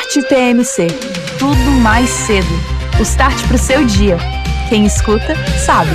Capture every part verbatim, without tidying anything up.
Start T M C. Tudo mais cedo. O start pro seu dia. Quem escuta, sabe.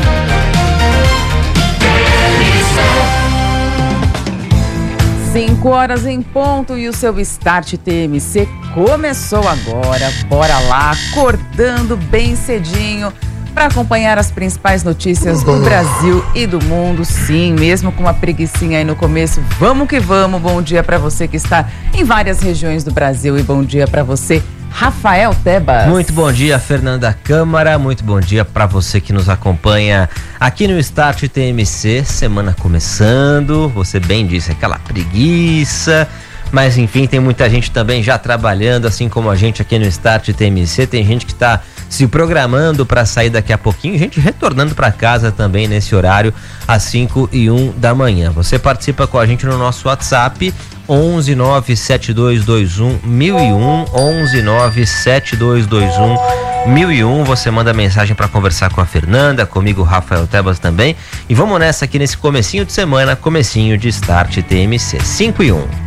cinco horas em ponto e o seu Start T M C começou agora. Bora lá, acordando bem cedinho para acompanhar as principais notícias do Brasil e do mundo. Sim, mesmo com uma preguicinha aí no começo, vamos que vamos. Bom dia para você que está em várias regiões do Brasil e bom dia para você, Rafael Tebas. Muito bom dia, Fernanda Câmara. Muito bom dia para você que nos acompanha aqui no Start T M C. Semana começando, você bem disse, aquela preguiça. Mas enfim, tem muita gente também já trabalhando, assim como a gente aqui no Start T M C. Tem gente que está se programando para sair daqui a pouquinho, gente retornando para casa também nesse horário, às cinco e um da manhã. Você participa com a gente no nosso WhatsApp, onze nove sete dois dois um mil e um, onze nove sete dois dois um mil e um. Você manda mensagem para conversar com a Fernanda, comigo, Rafael Tebas também. E vamos nessa aqui nesse comecinho de semana, comecinho de Start T M C, cinco e um.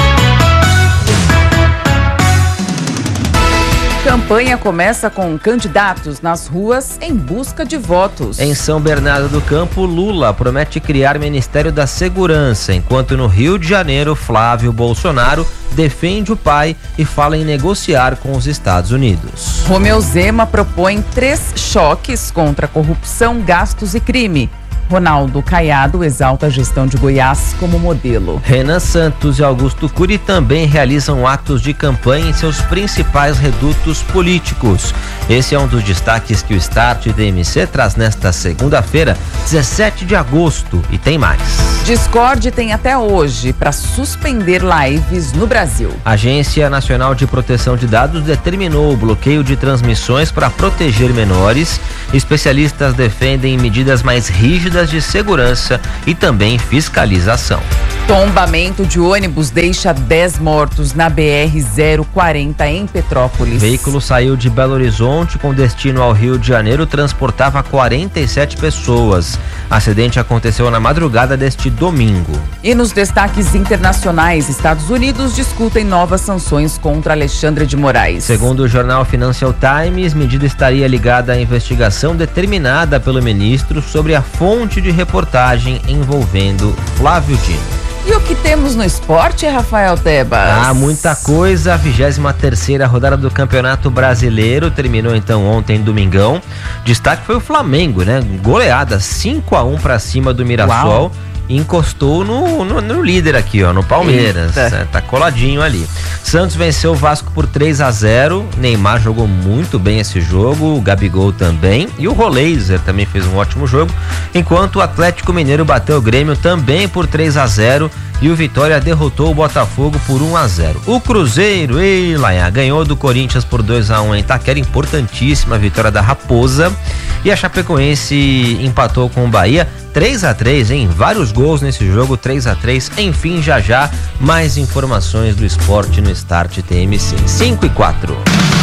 Campanha começa com candidatos nas ruas em busca de votos. Em São Bernardo do Campo, Lula promete criar Ministério da Segurança, enquanto no Rio de Janeiro, Flávio Bolsonaro defende o pai e fala em negociar com os Estados Unidos. Romeu Zema propõe três choques contra corrupção, gastos e crime. Ronaldo Caiado exalta a gestão de Goiás como modelo. Renan Santos e Augusto Cury também realizam atos de campanha em seus principais redutos políticos. Esse é um dos destaques que o Start T M C traz nesta segunda-feira, dezessete de agosto, e tem mais. Discord tem até hoje para suspender lives no Brasil. A Agência Nacional de Proteção de Dados determinou o bloqueio de transmissões para proteger menores. Especialistas defendem medidas mais rígidas de segurança e também fiscalização. Tombamento de ônibus deixa dez mortos na B R zero quarenta em Petrópolis. O veículo saiu de Belo Horizonte com destino ao Rio de Janeiro, transportava quarenta e sete pessoas. Acidente aconteceu na madrugada deste domingo. E nos destaques internacionais, Estados Unidos discutem novas sanções contra Alexandre de Moraes. Segundo o jornal Financial Times, medida estaria ligada à investigação determinada pelo ministro sobre a fonte de reportagem envolvendo Flávio Dino. E o que temos no esporte, Rafael Tebas? Ah, muita coisa. A vigésima terceira rodada do Campeonato Brasileiro terminou então ontem, domingão. Destaque foi o Flamengo, né? Goleada cinco a um para cima do Mirassol. Uau. Encostou no, no, no líder aqui, ó, no Palmeiras. É, tá coladinho ali. Santos venceu o Vasco por três a zero. Neymar jogou muito bem esse jogo, o Gabigol também, e o Roleiser também fez um ótimo jogo, enquanto o Atlético Mineiro bateu o Grêmio também por três a zero e o Vitória derrotou o Botafogo por um a zero. O Cruzeiro, ei, Laia, ganhou do Corinthians por dois a um em Itaquera, importantíssima vitória da Raposa, e a Chapecoense empatou com o Bahia três a três, hein? Vários gols nesse jogo, três a três. Enfim, já já, mais informações do esporte no Start T M C. cinco e quatro.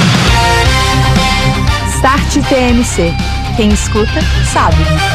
Start T M C. Quem escuta, sabe.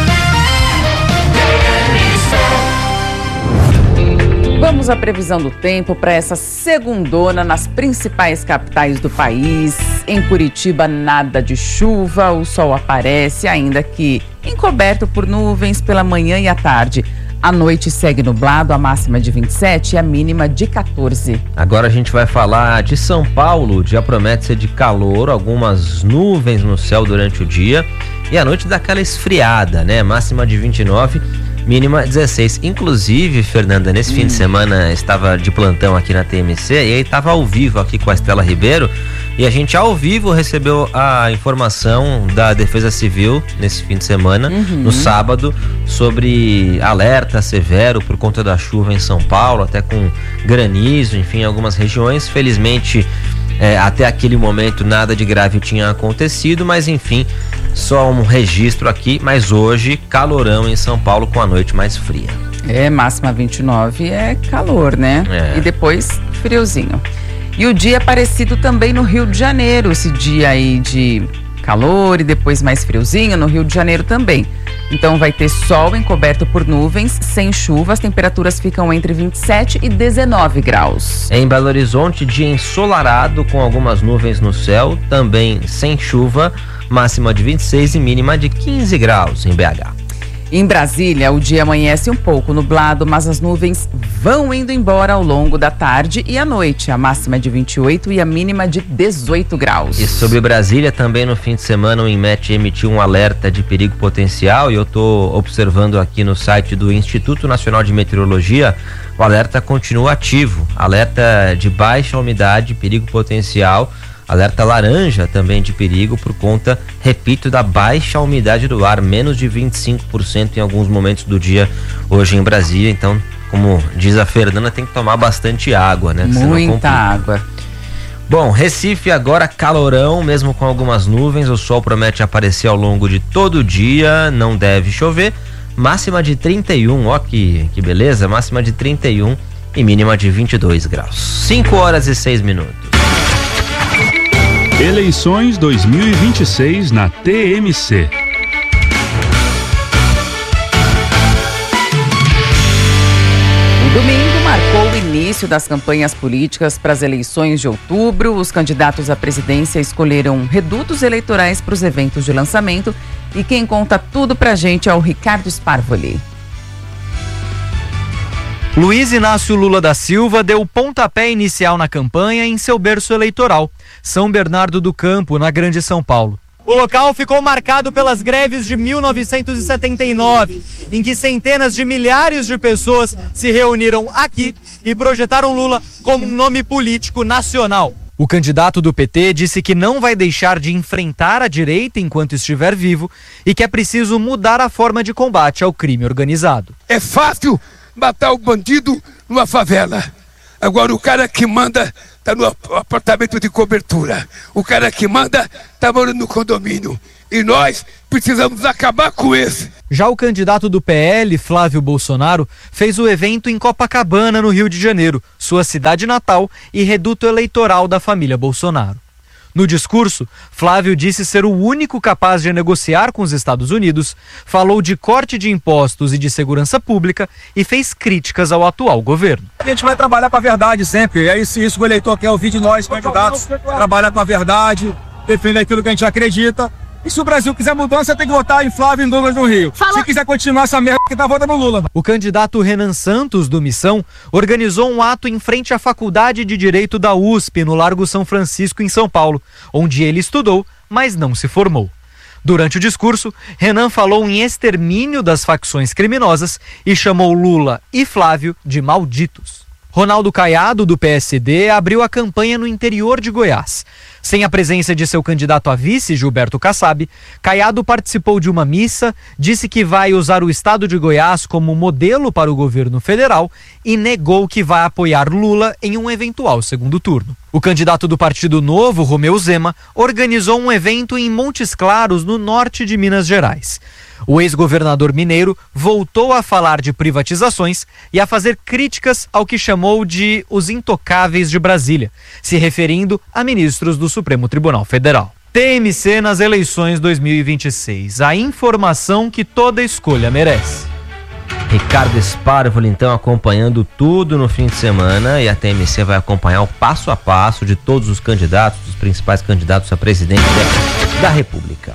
Vamos à previsão do tempo para essa segundona nas principais capitais do país. Em Curitiba, nada de chuva, o sol aparece, ainda que encoberto por nuvens pela manhã e à tarde. A noite segue nublado, a máxima de vinte e sete e a mínima de quatorze. Agora a gente vai falar de São Paulo. O dia promete ser de calor, algumas nuvens no céu durante o dia e a noite dá aquela esfriada, né? Máxima de vinte e nove, mínima dezesseis. Inclusive, Fernanda, nesse hum. fim de semana estava de plantão aqui na T M C e aí estava ao vivo aqui com a Estela Ribeiro e a gente ao vivo recebeu a informação da Defesa Civil nesse fim de semana, uhum. no sábado, sobre alerta severo por conta da chuva em São Paulo, até com granizo, enfim, em algumas regiões. Felizmente, é, até aquele momento nada de grave tinha acontecido, mas enfim, só um registro aqui. Mas hoje, calorão em São Paulo com a noite mais fria. É, máxima vinte e nove é calor, né? É. E depois friozinho. E o dia é parecido também no Rio de Janeiro, esse dia aí de calor e depois mais friozinho no Rio de Janeiro também. Então vai ter sol encoberto por nuvens, sem chuva, as temperaturas ficam entre vinte e sete e dezenove graus. Em Belo Horizonte, dia ensolarado com algumas nuvens no céu, também sem chuva, máxima de vinte e seis e mínima de quinze graus em B H. Em Brasília, o dia amanhece um pouco nublado, mas as nuvens vão indo embora ao longo da tarde e à noite. A máxima é de vinte e oito e a mínima de dezoito graus. E sobre Brasília, também no fim de semana, o INMET emitiu um alerta de perigo potencial e eu estou observando aqui no site do Instituto Nacional de Meteorologia, o alerta continua ativo. Alerta de baixa umidade, perigo potencial. Alerta laranja também de perigo por conta, repito, da baixa umidade do ar, menos de vinte e cinco por cento em alguns momentos do dia hoje em Brasília. Então, como diz a Fernanda, tem que tomar bastante água, né? Muita água. Bom, Recife agora calorão, mesmo com algumas nuvens, o sol promete aparecer ao longo de todo o dia, não deve chover. Máxima de trinta e um, ó que, que beleza, máxima de trinta e um e mínima de vinte e dois graus. cinco horas e seis minutos. Eleições dois mil e vinte e seis na T M C. O domingo marcou o início das campanhas políticas para as eleições de outubro. Os candidatos à presidência escolheram redutos eleitorais para os eventos de lançamento. E quem conta tudo pra gente é o Ricardo Sparvoli. Luiz Inácio Lula da Silva deu o pontapé inicial na campanha em seu berço eleitoral, São Bernardo do Campo, na Grande São Paulo. O local ficou marcado pelas greves de mil novecentos e setenta e nove, em que centenas de milhares de pessoas se reuniram aqui e projetaram Lula como um nome político nacional. O candidato do P T disse que não vai deixar de enfrentar a direita enquanto estiver vivo e que é preciso mudar a forma de combate ao crime organizado. É fácil matar o bandido numa favela. Agora o cara que manda tá no apartamento de cobertura. O cara que manda tá morando no condomínio. E nós precisamos acabar com esse. Já o candidato do P L, Flávio Bolsonaro, fez o evento em Copacabana, no Rio de Janeiro, sua cidade natal e reduto eleitoral da família Bolsonaro. No discurso, Flávio disse ser o único capaz de negociar com os Estados Unidos, falou de corte de impostos e de segurança pública e fez críticas ao atual governo. A gente vai trabalhar com a verdade sempre, é isso, isso que o eleitor quer ouvir de nós, candidatos, trabalhar com a verdade, defender aquilo que a gente acredita. E se o Brasil quiser mudança, tem que votar em Flávio e Douglas no Rio. Fala. Se quiser continuar essa merda que tá votando no Lula. O candidato Renan Santos, do Missão, organizou um ato em frente à Faculdade de Direito da U S P, no Largo São Francisco, em São Paulo, onde ele estudou, mas não se formou. Durante o discurso, Renan falou em extermínio das facções criminosas e chamou Lula e Flávio de malditos. Ronaldo Caiado, do P S D, abriu a campanha no interior de Goiás. Sem a presença de seu candidato a vice, Gilberto Kassab, Caiado participou de uma missa, disse que vai usar o estado de Goiás como modelo para o governo federal e negou que vai apoiar Lula em um eventual segundo turno. O candidato do Partido Novo, Romeu Zema, organizou um evento em Montes Claros, no norte de Minas Gerais. O ex-governador mineiro voltou a falar de privatizações e a fazer críticas ao que chamou de os intocáveis de Brasília, se referindo a ministros do Supremo Tribunal Federal. T M C nas eleições dois mil e vinte e seis. A informação que toda escolha merece. Ricardo Sparvoli, então, acompanhando tudo no fim de semana, e a T M C vai acompanhar o passo a passo de todos os candidatos, os principais candidatos a presidente da República.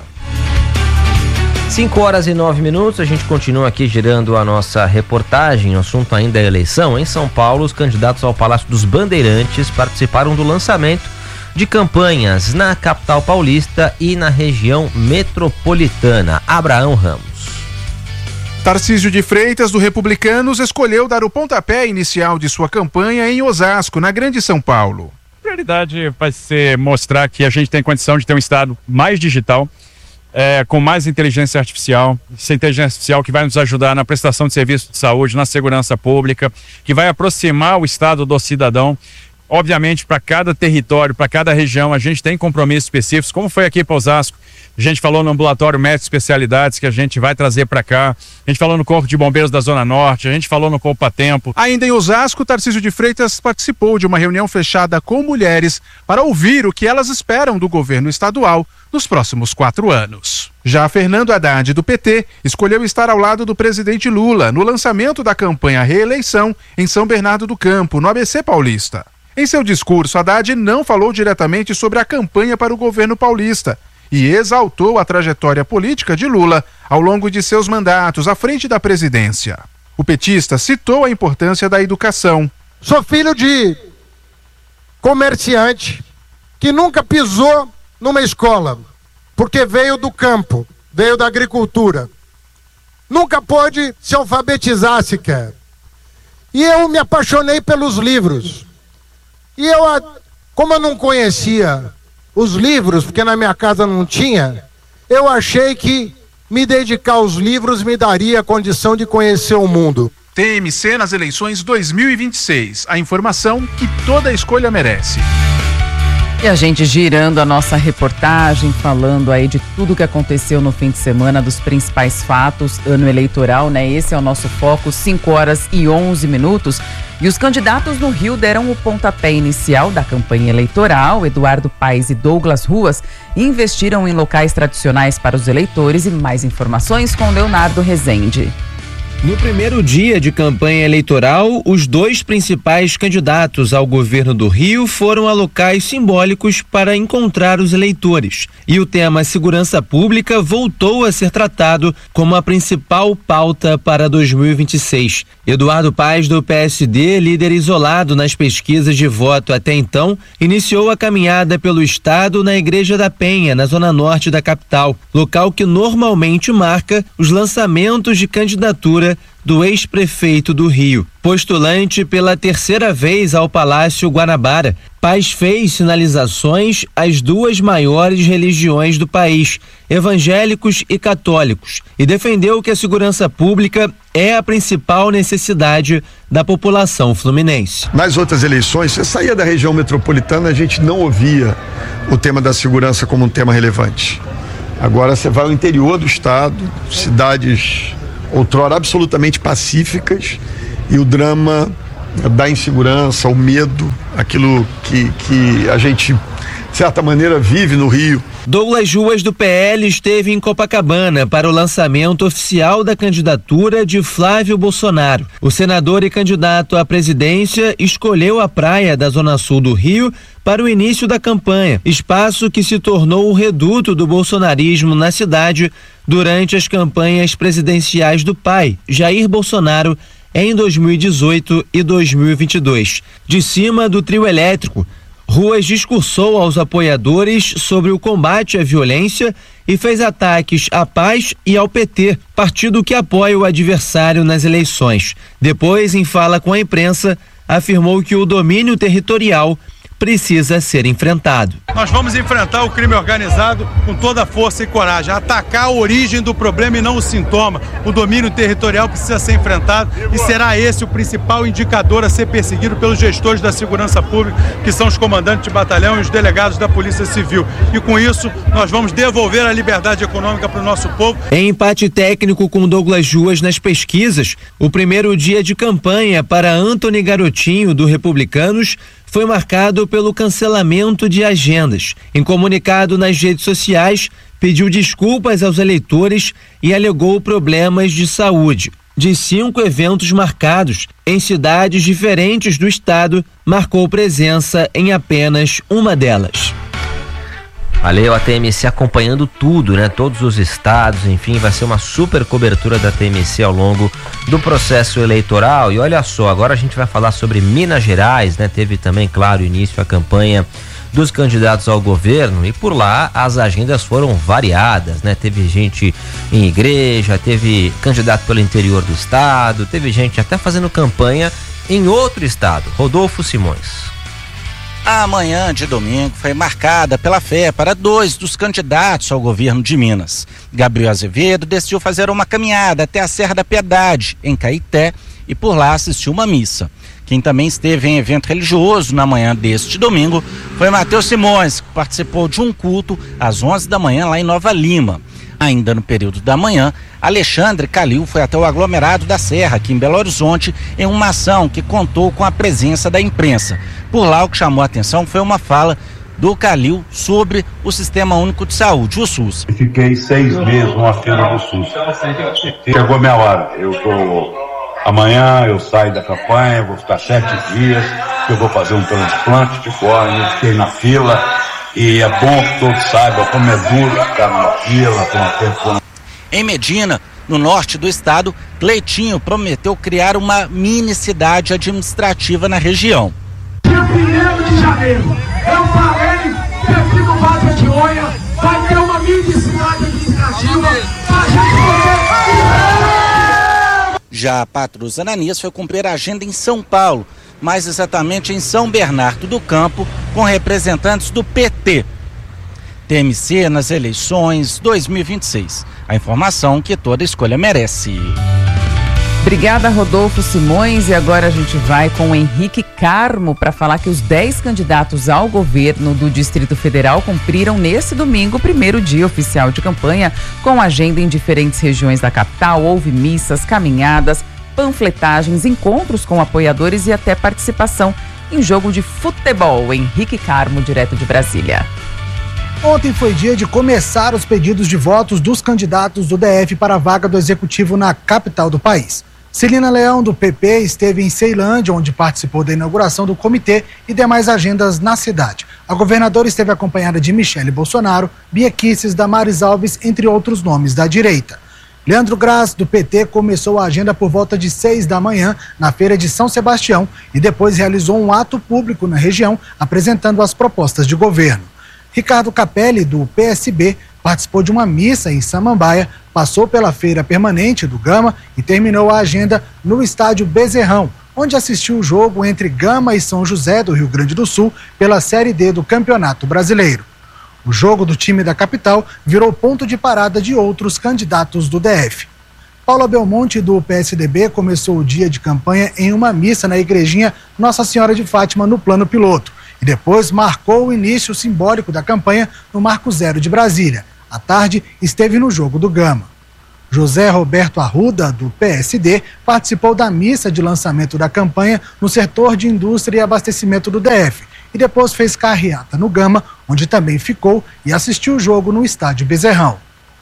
cinco horas e nove minutos, a gente continua aqui girando a nossa reportagem. O assunto ainda é eleição. Em São Paulo, os candidatos ao Palácio dos Bandeirantes participaram do lançamento de campanhas na capital paulista e na região metropolitana. Abraão Ramos. Tarcísio de Freitas, do Republicanos, escolheu dar o pontapé inicial de sua campanha em Osasco, na Grande São Paulo. A prioridade vai ser mostrar que a gente tem condição de ter um estado mais digital, É, com mais inteligência artificial, essa inteligência artificial que vai nos ajudar na prestação de serviços de saúde, na segurança pública, que vai aproximar o Estado do cidadão. Obviamente, para cada território, para cada região, a gente tem compromissos específicos, como foi aqui para Osasco. A gente falou no ambulatório médico especialidades que a gente vai trazer para cá. A gente falou no Corpo de Bombeiros da Zona Norte. A gente falou no Poupa Tempo. Ainda em Osasco, Tarcísio de Freitas participou de uma reunião fechada com mulheres para ouvir o que elas esperam do governo estadual nos próximos quatro anos. Já Fernando Haddad, do P T, escolheu estar ao lado do presidente Lula no lançamento da campanha Reeleição em São Bernardo do Campo, no A B C Paulista. Em seu discurso, Haddad não falou diretamente sobre a campanha para o governo paulista e exaltou a trajetória política de Lula ao longo de seus mandatos à frente da presidência. O petista citou a importância da educação. Sou filho de comerciante que nunca pisou numa escola, porque veio do campo, veio da agricultura. Nunca pôde se alfabetizar sequer. E eu me apaixonei pelos livros. E eu, como eu não conhecia os livros, porque na minha casa não tinha, eu achei que me dedicar aos livros me daria a condição de conhecer o mundo. T M C nas eleições dois mil e vinte e seis. A informação que toda escolha merece. E a gente girando a nossa reportagem, falando aí de tudo que aconteceu no fim de semana, dos principais fatos, ano eleitoral, né? Esse é o nosso foco, cinco horas e onze minutos. E os candidatos no Rio deram o pontapé inicial da campanha eleitoral. Eduardo Paes e Douglas Ruas investiram em locais tradicionais para os eleitores. E mais informações com Leonardo Rezende. No primeiro dia de campanha eleitoral, os dois principais candidatos ao governo do Rio foram a locais simbólicos para encontrar os eleitores. E o tema segurança pública voltou a ser tratado como a principal pauta para dois mil e vinte e seis. Eduardo Paes, do P S D, líder isolado nas pesquisas de voto até então, iniciou a caminhada pelo estado na Igreja da Penha, na zona norte da capital, local que normalmente marca os lançamentos de candidatura do ex-prefeito do Rio. Postulante pela terceira vez ao Palácio Guanabara, Paes fez sinalizações às duas maiores religiões do país, evangélicos e católicos, e defendeu que a segurança pública é a principal necessidade da população fluminense. Nas outras eleições, você saía da região metropolitana, a gente não ouvia o tema da segurança como um tema relevante. Agora você vai ao interior do estado, cidades outrora absolutamente pacíficas, e o drama da insegurança, o medo, aquilo que, que a gente, de certa maneira, vive no Rio. Douglas Ruas, do P L, esteve em Copacabana para o lançamento oficial da candidatura de Flávio Bolsonaro. O senador e candidato à presidência escolheu a praia da Zona Sul do Rio para o início da campanha, espaço que se tornou o reduto do bolsonarismo na cidade durante as campanhas presidenciais do pai, Jair Bolsonaro, em dois mil e dezoito e dois mil e vinte e dois. De cima do trio elétrico, Ruas discursou aos apoiadores sobre o combate à violência e fez ataques à Paz e ao P T, partido que apoia o adversário nas eleições. Depois, em fala com a imprensa, afirmou que o domínio territorial precisa ser enfrentado. Nós vamos enfrentar o crime organizado com toda a força e coragem, atacar a origem do problema e não o sintoma. O domínio territorial precisa ser enfrentado e será esse o principal indicador a ser perseguido pelos gestores da segurança pública, que são os comandantes de batalhão e os delegados da Polícia Civil. E com isso, nós vamos devolver a liberdade econômica para o nosso povo. Em empate técnico com Douglas Ruas nas pesquisas, o primeiro dia de campanha para Antony Garotinho, do Republicanos, foi marcado pelo cancelamento de agendas. Em comunicado nas redes sociais, pediu desculpas aos eleitores e alegou problemas de saúde. De cinco eventos marcados em cidades diferentes do estado, marcou presença em apenas uma delas. Valeu, a T M C acompanhando tudo, né? Todos os estados, enfim, vai ser uma super cobertura da T M C ao longo do processo eleitoral. E olha só, agora a gente vai falar sobre Minas Gerais, né? Teve também, claro, início a campanha dos candidatos ao governo e por lá as agendas foram variadas, né? Teve gente em igreja, teve candidato pelo interior do estado, teve gente até fazendo campanha em outro estado. Rodolfo Simões. A manhã de domingo foi marcada pela fé para dois dos candidatos ao governo de Minas. Gabriel Azevedo decidiu fazer uma caminhada até a Serra da Piedade, em Caeté, e por lá assistiu uma missa. Quem também esteve em evento religioso na manhã deste domingo foi Matheus Simões, que participou de um culto às onze da manhã lá em Nova Lima. Ainda no período da manhã, Alexandre Calil foi até o aglomerado da Serra, aqui em Belo Horizonte, em uma ação que contou com a presença da imprensa. Por lá, o que chamou a atenção foi uma fala do Calil sobre o Sistema Único de Saúde, o SUS. Fiquei seis meses numa feira do SUS. Chegou minha hora. Eu tô... Amanhã eu saio da campanha, vou ficar sete dias, eu vou fazer um transplante de córnea, fiquei na fila, e é bom que todos saibam como é duro ficar na fila, com a tempo. Em Medina, no norte do estado, Cleitinho prometeu criar uma mini cidade administrativa na região. Dia primeiro de janeiro, eu falei que aqui no Vale de Atibaia vai ter uma mini cidade administrativa pra gente poder... Já a Patrus Ananias foi cumprir a agenda em São Paulo, mais exatamente em São Bernardo do Campo, com representantes do P T. T M C nas eleições dois mil e vinte e seis. A informação que toda escolha merece. Obrigada, Rodolfo Simões. E agora a gente vai com o Henrique Carmo para falar que os dez candidatos ao governo do Distrito Federal cumpriram nesse domingo o primeiro dia oficial de campanha, com agenda em diferentes regiões da capital. Houve missas, caminhadas, panfletagens, encontros com apoiadores e até participação em jogo de futebol. Henrique Carmo, direto de Brasília. Ontem foi dia de começar os pedidos de votos dos candidatos do D F para a vaga do Executivo na capital do país. Celina Leão, do P P, esteve em Ceilândia, onde participou da inauguração do comitê e demais agendas na cidade. A governadora esteve acompanhada de Michele Bolsonaro, Bia Kicis, Damares Alves, entre outros nomes da direita. Leandro Graz, do P T, começou a agenda por volta de seis da manhã na Feira de São Sebastião e depois realizou um ato público na região apresentando as propostas de governo. Ricardo Capelli, do P S B, participou de uma missa em Samambaia, passou pela feira permanente do Gama e terminou a agenda no estádio Bezerrão, onde assistiu o jogo entre Gama e São José do Rio Grande do Sul pela Série D do Campeonato Brasileiro. O jogo do time da capital virou ponto de parada de outros candidatos do D F. Paula Belmonte, do P S D B, começou o dia de campanha em uma missa na igrejinha Nossa Senhora de Fátima, no Plano Piloto, e depois marcou o início simbólico da campanha no Marco Zero de Brasília. À tarde, esteve no jogo do Gama. José Roberto Arruda, do P S D, participou da missa de lançamento da campanha no setor de indústria e abastecimento do D F e depois fez carreata no Gama, onde também ficou e assistiu o jogo no estádio Bezerrão.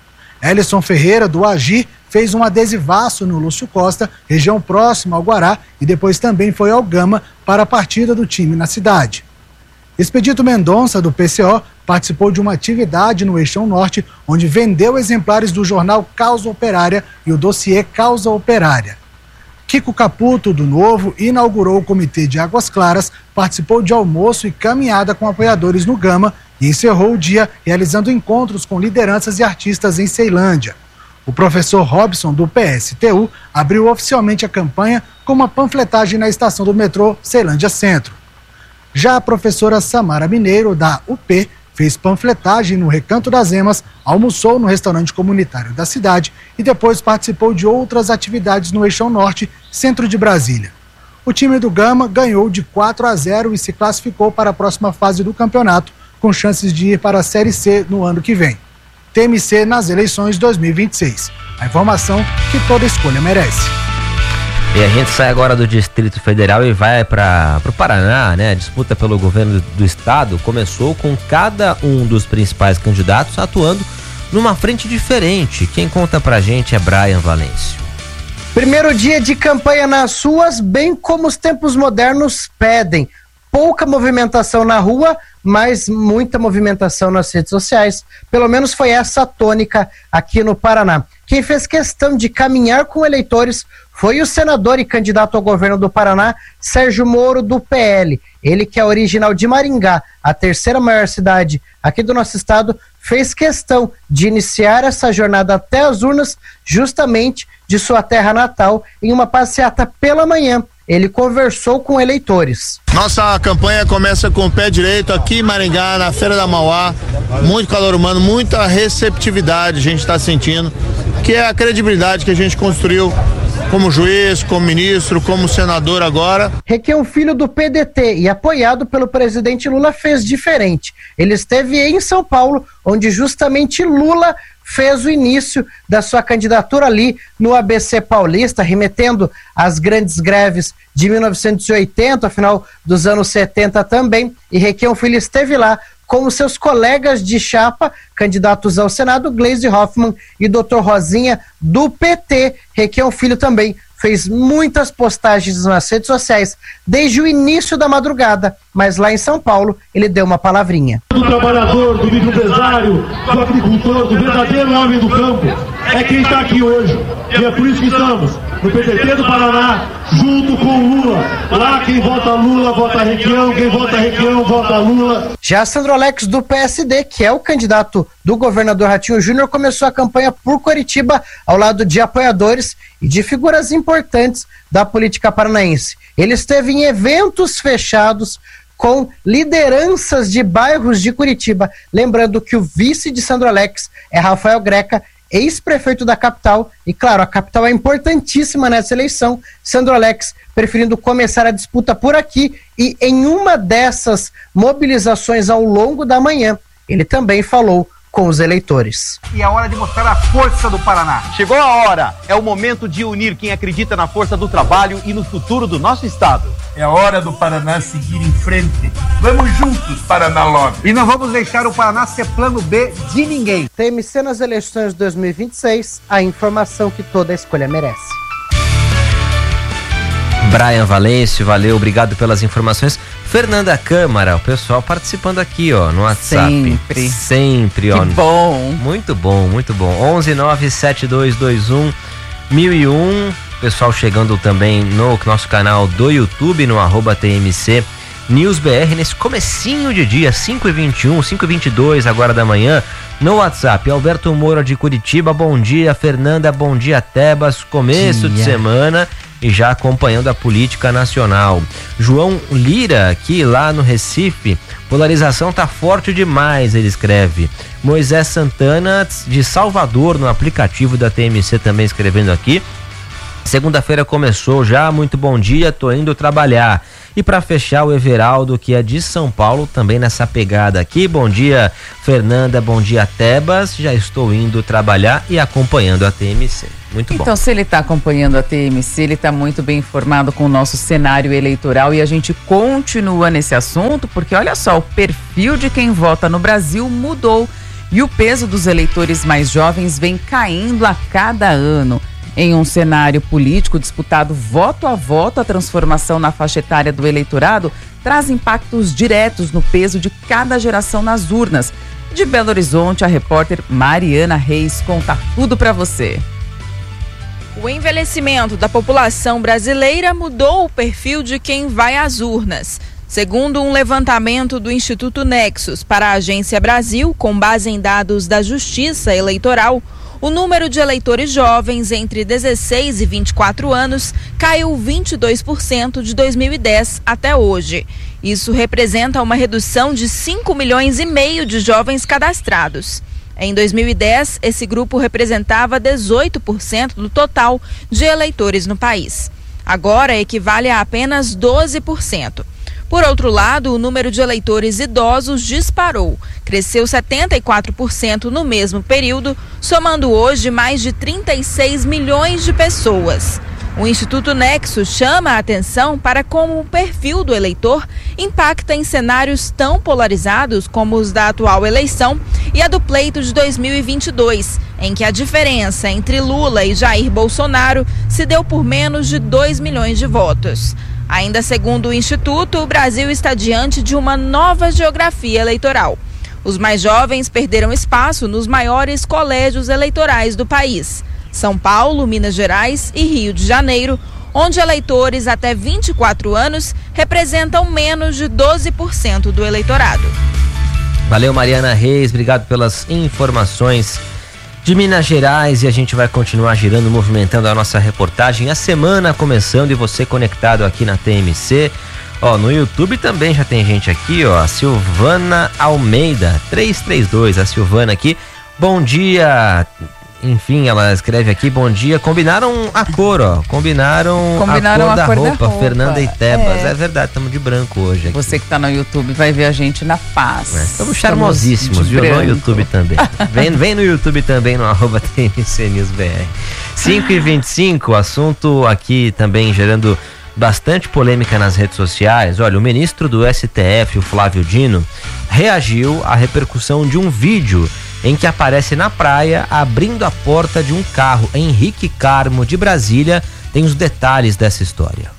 Elison Ferreira, do Agir, fez um adesivaço no Lúcio Costa, região próxima ao Guará, e depois também foi ao Gama para a partida do time na cidade. Expedito Mendonça, do P C O, participou de uma atividade no Eixão Norte, onde vendeu exemplares do jornal Causa Operária e o dossiê Causa Operária. Kiko Caputo, do Novo, inaugurou o Comitê de Águas Claras, participou de almoço e caminhada com apoiadores no Gama e encerrou o dia realizando encontros com lideranças e artistas em Ceilândia. O professor Robson, do P S T U, abriu oficialmente a campanha com uma panfletagem na estação do metrô Ceilândia Centro. Já a professora Samara Mineiro, da U P, fez panfletagem no Recanto das Emas, almoçou no restaurante comunitário da cidade e depois participou de outras atividades no Eixão Norte, centro de Brasília. O time do Gama ganhou de quatro a zero e se classificou para a próxima fase do campeonato, com chances de ir para a Série C no ano que vem. T M C nas eleições dois mil e vinte e seis. A informação que toda escolha merece. E a gente sai agora do Distrito Federal e vai para o Paraná, né? A disputa pelo governo do estado começou com cada um dos principais candidatos atuando numa frente diferente. Quem conta pra gente é Brian Valêncio. Primeiro dia de campanha nas ruas, bem como os tempos modernos pedem. Pouca movimentação na rua, mas muita movimentação nas redes sociais. Pelo menos foi essa a tônica aqui no Paraná. Quem fez questão de caminhar com eleitores foi o senador e candidato ao governo do Paraná, Sérgio Moro, do P L. Ele, que é original de Maringá, a terceira maior cidade aqui do nosso estado, fez questão de iniciar essa jornada até as urnas, justamente de sua terra natal, em uma passeata pela manhã. Ele conversou com eleitores. Nossa campanha começa com o pé direito aqui em Maringá, na Feira da Mauá. Muito calor humano, muita receptividade a gente está sentindo, que é a credibilidade que a gente construiu como juiz, como ministro, como senador agora. Requião Filho, do P D T e apoiado pelo presidente Lula, fez diferente. Ele esteve em São Paulo, onde justamente Lula fez o início da sua candidatura ali no A B C paulista, remetendo às grandes greves de mil novecentos e oitenta, final dos anos setenta também, e Requião Filho esteve lá com seus colegas de chapa, candidatos ao Senado, Gleisi Hoffmann e doutor Rosinha, do P T. Requião Filho também fez muitas postagens nas redes sociais desde o início da madrugada, mas lá em São Paulo ele deu uma palavrinha. Do trabalhador, do microempresário, do agricultor, do verdadeiro homem do campo, é quem está aqui hoje. E é por isso que estamos no P D T do Paraná, junto com o Lula. Lá quem vota Lula, vota Requião, quem vota Requião, vota Lula. Já Sandro Alex, do P S D, que é o candidato do governador Ratinho Júnior, começou a campanha por Curitiba ao lado de apoiadores e de figuras importantes da política paranaense. Ele esteve em eventos fechados com lideranças de bairros de Curitiba. Lembrando que o vice de Sandro Alex é Rafael Greca, ex-prefeito da capital, e claro, a capital é importantíssima nessa eleição. Sandro Alex preferindo começar a disputa por aqui, e em uma dessas mobilizações ao longo da manhã, ele também falou com os eleitores. E é a hora de mostrar a força do Paraná. Chegou a hora, é o momento de unir quem acredita na força do trabalho e no futuro do nosso estado. É a hora do Paraná seguir em frente. Vamos juntos, Paraná Love. E não vamos deixar o Paraná ser plano B de ninguém. T M C nas eleições de dois mil e vinte e seis, a informação que toda escolha merece. Brian Valêncio, valeu, obrigado pelas informações. Fernanda Câmara, o pessoal participando aqui, ó, no WhatsApp. Sempre. Sempre, ó. Que bom. Muito bom, muito bom. onze nove sete dois dois um mil e um. Pessoal chegando também no nosso canal do YouTube, no arroba T M C News B R, nesse comecinho de dia, cinco e vinte e um, cinco e vinte e dois agora da manhã. No WhatsApp, Alberto Moura de Curitiba, bom dia. Fernanda, bom dia. Tebas, começo dia. de semana e já acompanhando a política nacional. João Lira, aqui lá no Recife, polarização tá forte demais, ele escreve. Moisés Santana de Salvador, no aplicativo da T M C, também escrevendo aqui. Segunda-feira começou já, muito bom dia, tô indo trabalhar. E para fechar, o Everaldo, que é de São Paulo, também nessa pegada aqui. Bom dia, Fernanda, bom dia, Tebas. Já estou indo trabalhar e acompanhando a T M C. Muito bom. Então, se ele está acompanhando a T M C, ele está muito bem informado com o nosso cenário eleitoral, e a gente continua nesse assunto, porque olha só, o perfil de quem vota no Brasil mudou e o peso dos eleitores mais jovens vem caindo a cada ano. Em um cenário político disputado voto a voto, a transformação na faixa etária do eleitorado traz impactos diretos no peso de cada geração nas urnas. De Belo Horizonte, a repórter Mariana Reis conta tudo para você. O envelhecimento da população brasileira mudou o perfil de quem vai às urnas. Segundo um levantamento do Instituto Nexus para a Agência Brasil, com base em dados da Justiça Eleitoral, o número de eleitores jovens entre dezesseis e vinte e quatro anos caiu vinte e dois por cento de dois mil e dez até hoje. Isso representa uma redução de cinco milhões e meio de jovens cadastrados. Em dois mil e dez, esse grupo representava dezoito por cento do total de eleitores no país. Agora equivale a apenas doze por cento. Por outro lado, o número de eleitores idosos disparou, cresceu setenta e quatro por cento no mesmo período, somando hoje mais de trinta e seis milhões de pessoas. O Instituto Nexus chama a atenção para como o perfil do eleitor impacta em cenários tão polarizados como os da atual eleição e a do pleito de dois mil e vinte e dois, em que a diferença entre Lula e Jair Bolsonaro se deu por menos de dois milhões de votos. Ainda segundo o Instituto, o Brasil está diante de uma nova geografia eleitoral. Os mais jovens perderam espaço nos maiores colégios eleitorais do país: São Paulo, Minas Gerais e Rio de Janeiro, onde eleitores até vinte e quatro anos representam menos de doze por cento do eleitorado. Valeu, Mariana Reis, obrigado pelas informações de Minas Gerais, e a gente vai continuar girando, movimentando a nossa reportagem. A semana começando e você conectado aqui na T M C. Ó, no YouTube também já tem gente aqui, ó, a Silvana Almeida, trezentos e trinta e dois, a Silvana aqui. Bom dia, enfim, ela escreve aqui, bom dia, combinaram a cor, ó, combinaram, combinaram a cor, a da, cor roupa, da roupa, Fernanda e Tebas, é, é é verdade, estamos de branco hoje aqui. Você que tá no YouTube vai ver a gente na paz. É, estamos charmosíssimos, viu, no YouTube também. vem, vem no YouTube também, no arroba T N C News B R. cinco e vinte e cinco, assunto aqui também gerando bastante polêmica nas redes sociais. Olha, o ministro do S T F, o Flávio Dino, reagiu à repercussão de um vídeo em que aparece na praia abrindo a porta de um carro. Henrique Carmo, de Brasília, tem os detalhes dessa história.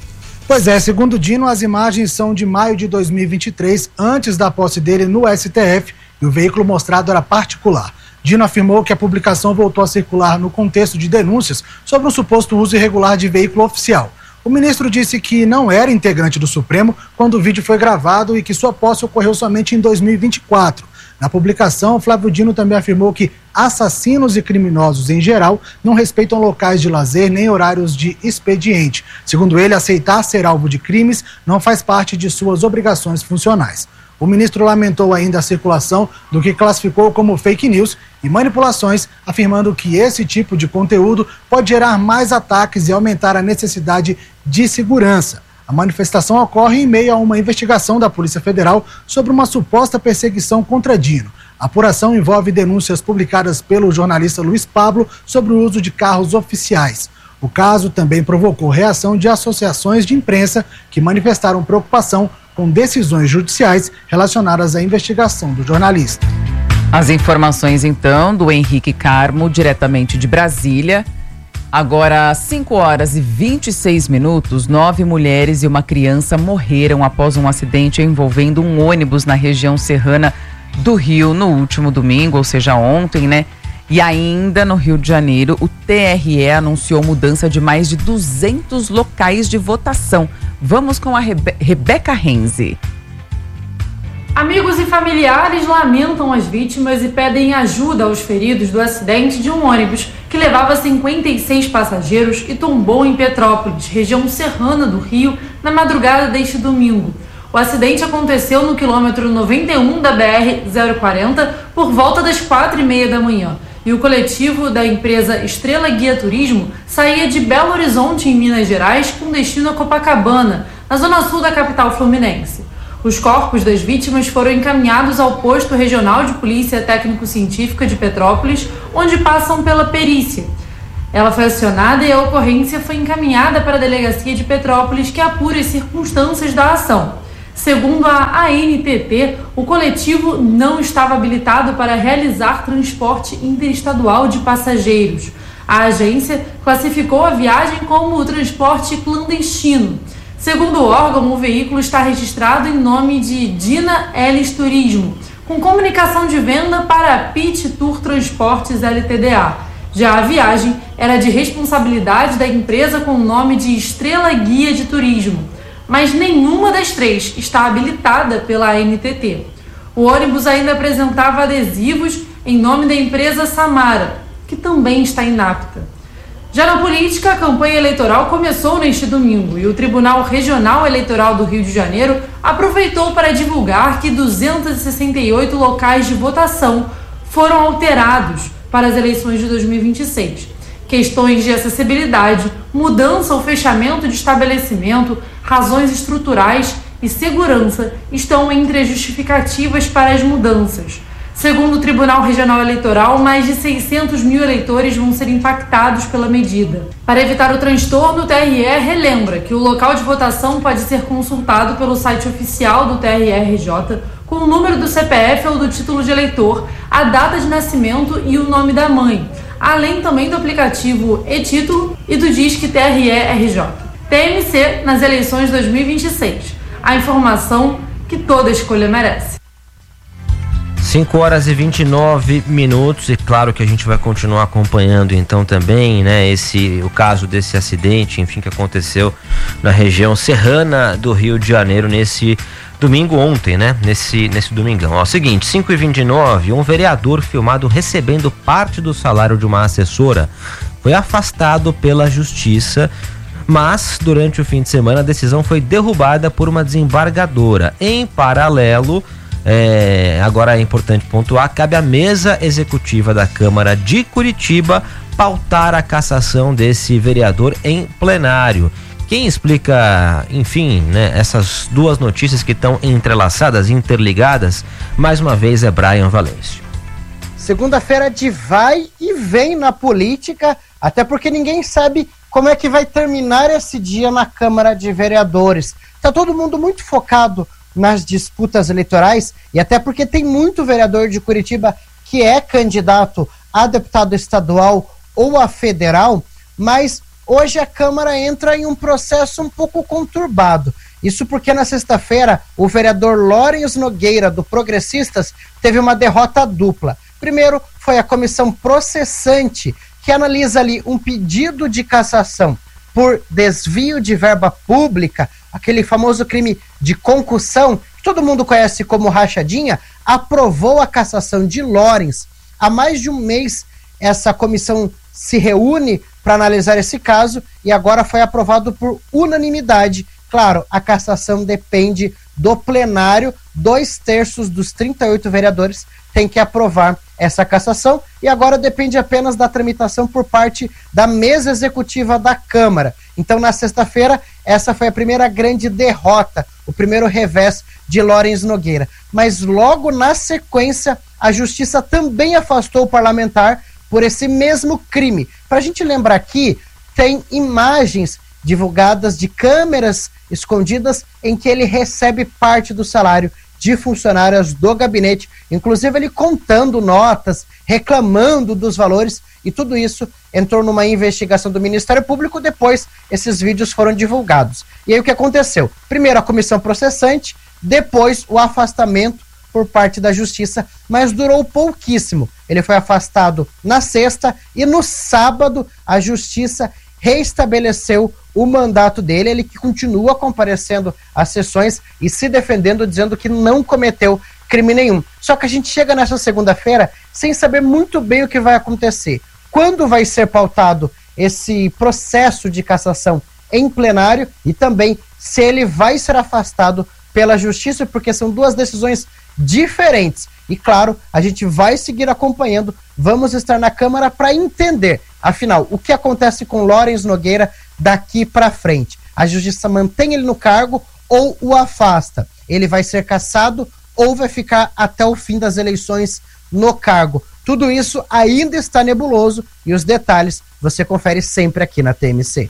Pois é, segundo Dino, as imagens são de maio de dois mil e vinte e três, antes da posse dele no S T F, e o veículo mostrado era particular. Dino afirmou que a publicação voltou a circular no contexto de denúncias sobre um suposto uso irregular de veículo oficial. O ministro disse que não era integrante do Supremo quando o vídeo foi gravado e que sua posse ocorreu somente em dois mil e vinte e quatro. Na publicação, Flávio Dino também afirmou que assassinos e criminosos em geral não respeitam locais de lazer nem horários de expediente. Segundo ele, aceitar ser alvo de crimes não faz parte de suas obrigações funcionais. O ministro lamentou ainda a circulação do que classificou como fake news e manipulações, afirmando que esse tipo de conteúdo pode gerar mais ataques e aumentar a necessidade de segurança. A manifestação ocorre em meio a uma investigação da Polícia Federal sobre uma suposta perseguição contra Dino. A apuração envolve denúncias publicadas pelo jornalista Luiz Pablo sobre o uso de carros oficiais. O caso também provocou reação de associações de imprensa que manifestaram preocupação com decisões judiciais relacionadas à investigação do jornalista. As informações, então, do Henrique Carmo, diretamente de Brasília. Agora, cinco horas e vinte e seis minutos, nove mulheres e uma criança morreram após um acidente envolvendo um ônibus na região serrana do Rio no último domingo, ou seja, ontem, né? E ainda no Rio de Janeiro, o T R E anunciou mudança de mais de duzentos locais de votação. Vamos com a Rebe- Rebeca Renzi. Amigos e familiares lamentam as vítimas e pedem ajuda aos feridos do acidente de um ônibus que levava cinquenta e seis passageiros e tombou em Petrópolis, região serrana do Rio, na madrugada deste domingo. O acidente aconteceu no quilômetro noventa e um da B R zero quarenta por volta das quatro e meia da manhã. E o coletivo da empresa Estrela Guia Turismo saía de Belo Horizonte, em Minas Gerais, com destino a Copacabana, na zona sul da capital fluminense. Os corpos das vítimas foram encaminhados ao posto regional de polícia técnico-científica de Petrópolis, onde passam pela perícia. Ela foi acionada e a ocorrência foi encaminhada para a delegacia de Petrópolis, que apura as circunstâncias da ação. Segundo a A N T T, o coletivo não estava habilitado para realizar transporte interestadual de passageiros. A agência classificou a viagem como o transporte clandestino. Segundo o órgão, o veículo está registrado em nome de Dina Elis Turismo, com comunicação de venda para a Pit Tour Transportes L T D A. Já a viagem era de responsabilidade da empresa com o nome de Estrela Guia de Turismo, mas nenhuma das três está habilitada pela A N T T. O ônibus ainda apresentava adesivos em nome da empresa Samara, que também está inapta. Já na política, a campanha eleitoral começou neste domingo e o Tribunal Regional Eleitoral do Rio de Janeiro aproveitou para divulgar que duzentos e sessenta e oito locais de votação foram alterados para as eleições de dois mil e vinte e seis. Questões de acessibilidade, mudança ou fechamento de estabelecimento, razões estruturais e segurança estão entre as justificativas para as mudanças. Segundo o Tribunal Regional Eleitoral, mais de seiscentos mil eleitores vão ser impactados pela medida. Para evitar o transtorno, o T R E relembra que o local de votação pode ser consultado pelo site oficial do T R E R J, com o número do C P F ou do título de eleitor, a data de nascimento e o nome da mãe, além também do aplicativo e-Título e do Disque T R E R J. T M C nas eleições de dois mil e vinte e seis. A informação que toda escolha merece. cinco horas e vinte e nove minutos, e claro que a gente vai continuar acompanhando então também, né, esse, o caso desse acidente, enfim, que aconteceu na região serrana do Rio de Janeiro nesse domingo ontem, né, nesse, nesse domingão. Ó, seguinte, cinco e vinte e nove, um vereador filmado recebendo parte do salário de uma assessora foi afastado pela justiça, mas durante o fim de semana a decisão foi derrubada por uma desembargadora. Em paralelo, É, agora é importante pontuar, cabe à mesa executiva da Câmara de Curitiba pautar a cassação desse vereador em plenário. Quem explica, enfim, né, essas duas notícias que estão entrelaçadas, interligadas, mais uma vez é Brian Valêncio. Segunda-feira de vai e vem na política, até porque ninguém sabe como é que vai terminar esse dia na Câmara de Vereadores. Está todo mundo muito focado nas disputas eleitorais e até porque tem muito vereador de Curitiba que é candidato a deputado estadual ou a federal, mas hoje a Câmara entra em um processo um pouco conturbado. Isso porque na sexta-feira o vereador Lawrence Nogueira, do Progressistas, teve uma derrota dupla. Primeiro foi a comissão processante, que analisa ali um pedido de cassação por desvio de verba pública, aquele famoso crime de concussão, que todo mundo conhece como rachadinha, aprovou a cassação de Lawrence. Há mais de um mês essa comissão se reúne para analisar esse caso e agora foi aprovado por unanimidade. Claro, a cassação depende do plenário, dois terços dos trinta e oito vereadores têm que aprovar essa cassação e agora depende apenas da tramitação por parte da mesa executiva da Câmara. Então, na sexta-feira, essa foi a primeira grande derrota, o primeiro revés de Lawrence Nogueira. Mas logo na sequência, a Justiça também afastou o parlamentar por esse mesmo crime. Para a gente lembrar aqui, tem imagens divulgadas de câmeras escondidas em que ele recebe parte do salário de funcionários do gabinete, inclusive ele contando notas, reclamando dos valores, e tudo isso entrou numa investigação do Ministério Público. Depois esses vídeos foram divulgados. E aí o que aconteceu? Primeiro a comissão processante, depois o afastamento por parte da Justiça, mas durou pouquíssimo. Ele foi afastado na sexta e no sábado a Justiça reestabeleceu o mandato dele, ele que continua comparecendo às sessões e se defendendo, dizendo que não cometeu crime nenhum. Só que a gente chega nessa segunda-feira sem saber muito bem o que vai acontecer. Quando vai ser pautado esse processo de cassação em plenário e também se ele vai ser afastado pela Justiça, porque são duas decisões diferentes. E claro, a gente vai seguir acompanhando, vamos estar na Câmara para entender, afinal, o que acontece com Lawrence Nogueira daqui para frente. A Justiça mantém ele no cargo ou o afasta? Ele vai ser cassado ou vai ficar até o fim das eleições no cargo? Tudo isso ainda está nebuloso e os detalhes você confere sempre aqui na T M C.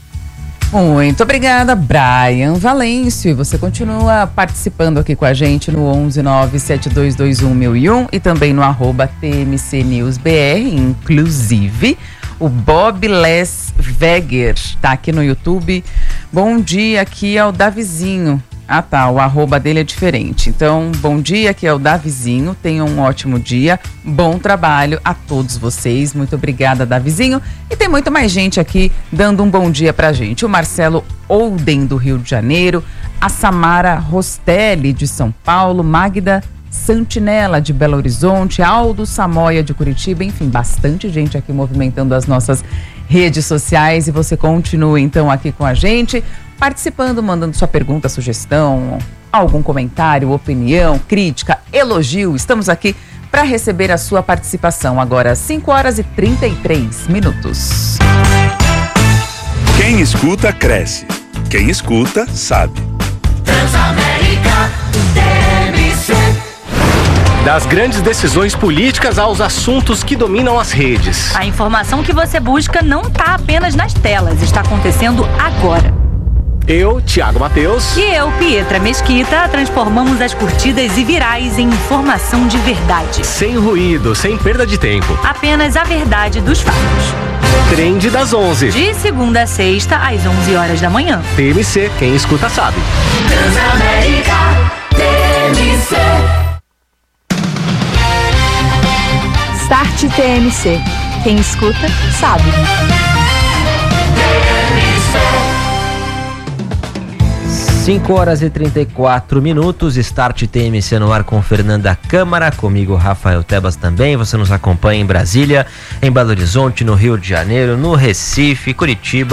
Muito obrigada, Brian Valêncio. E você continua participando aqui com a gente no onze nove sete dois dois um mil e um e também no arroba T M C News B R. Inclusive, o Bob Les Weger está aqui no YouTube. Bom dia, aqui é o Davizinho. Ah tá, o arroba dele é diferente. Então, bom dia, aqui é o Davizinho. Tenham um ótimo dia, bom trabalho a todos vocês. Muito obrigada, Davizinho. E tem muito mais gente aqui dando um bom dia pra gente. O Marcelo Olden, do Rio de Janeiro. A Samara Rostelli, de São Paulo. Magda Santinella, de Belo Horizonte. Aldo Samoia, de Curitiba. Enfim, bastante gente aqui movimentando as nossas redes sociais. E você continua, então, aqui com a gente, participando, mandando sua pergunta, sugestão, algum comentário, opinião, crítica, elogio. Estamos aqui para receber a sua participação. Agora, cinco horas e trinta e três minutos. Quem escuta, cresce. Quem escuta, sabe. Transamérica, T M C. Das grandes decisões políticas aos assuntos que dominam as redes. A informação que você busca não está apenas nas telas, está acontecendo agora. Eu, Thiago Mateus. E eu, Pietra Mesquita, transformamos as curtidas e virais em informação de verdade. Sem ruído, sem perda de tempo. Apenas a verdade dos fatos. Trend das onze. De segunda a sexta, às onze horas da manhã. T M C, quem escuta sabe. Transamérica, T M C. Start T M C. Quem escuta, sabe. cinco horas e trinta e quatro minutos, Start T M C no ar com Fernanda Câmara, comigo Rafael Tebas também. Você nos acompanha em Brasília, em Belo Horizonte, no Rio de Janeiro, no Recife, Curitiba,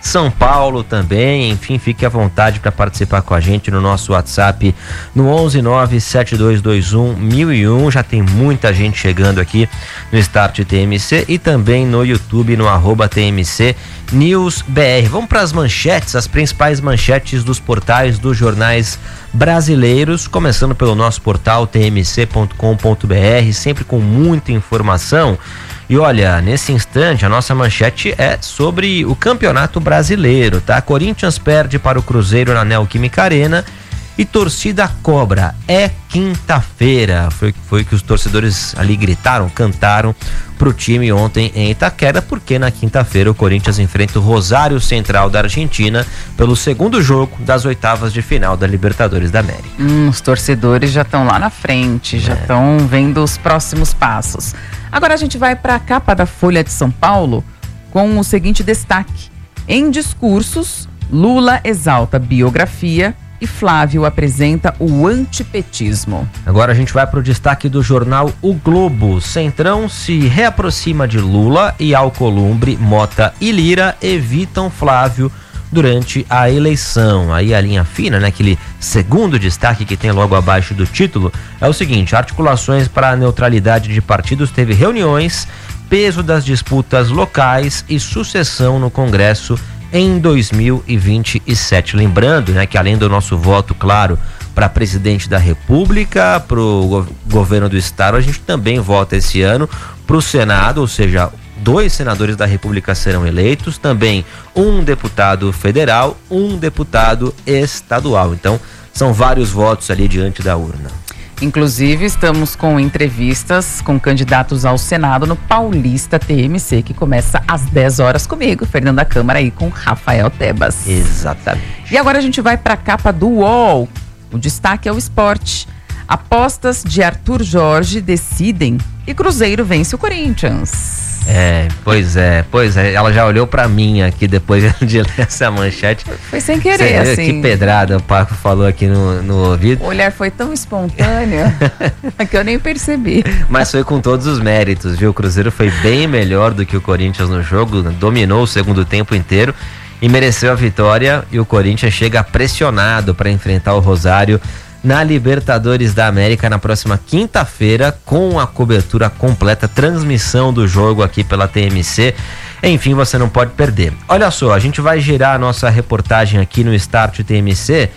São Paulo também. Enfim, fique à vontade para participar com a gente no nosso WhatsApp no onze nove sete dois dois um mil e um. Já tem muita gente chegando aqui no Start T M C e também no YouTube no arroba T M C News B R. Vamos para as manchetes, as principais manchetes dos portais dos jornais brasileiros, começando pelo nosso portal t m c ponto com ponto b r, sempre com muita informação. E olha, nesse instante a nossa manchete é sobre o Campeonato Brasileiro, tá? Corinthians perde para o Cruzeiro na Neoquímica Arena e torcida cobra. É quinta-feira. Foi foi que os torcedores ali gritaram, cantaram pro time ontem em Itaquera, porque na quinta-feira o Corinthians enfrenta o Rosário Central da Argentina pelo segundo jogo das oitavas de final da Libertadores da América. Hum, os torcedores já estão lá na frente, já estão é. vendo os próximos passos. Agora a gente vai para a capa da Folha de São Paulo com o seguinte destaque: em discursos, Lula exalta biografia e Flávio apresenta o antipetismo. Agora a gente vai para o destaque do jornal O Globo. Centrão se reaproxima de Lula e Alcolumbre, Mota e Lira evitam Flávio durante a eleição. Aí a linha fina, né, aquele segundo destaque que tem logo abaixo do título, é o seguinte: articulações para a neutralidade de partidos teve reuniões, peso das disputas locais e sucessão no Congresso em dois mil e vinte e sete. Lembrando, né, que além do nosso voto, claro, para presidente da República, para o governo do estado, a gente também vota esse ano para o Senado, ou seja, dois senadores da República serão eleitos, também um deputado federal, um deputado estadual. Então, são vários votos ali diante da urna. Inclusive, estamos com entrevistas com candidatos ao Senado no Paulista T M C, que começa às dez horas comigo, Fernanda Câmara, aí com Rafael Tebas. Exatamente. E agora a gente vai para a capa do U O L. O destaque é o esporte. Apostas de Arthur Jorge decidem e Cruzeiro vence o Corinthians. É, pois é, pois é. Ela já olhou pra mim aqui depois de ler essa manchete. Foi sem querer, Você, assim. Que pedrada o Paco falou aqui no, no ouvido. O olhar foi tão espontâneo que eu nem percebi. Mas foi com todos os méritos, viu? O Cruzeiro foi bem melhor do que o Corinthians no jogo, dominou o segundo tempo inteiro e mereceu a vitória. E o Corinthians chega pressionado para enfrentar o Rosário na Libertadores da América na próxima quinta-feira, com a cobertura completa, transmissão do jogo aqui pela T M C. Enfim, você não pode perder. Olha só, a gente vai girar a nossa reportagem aqui no Start T M C.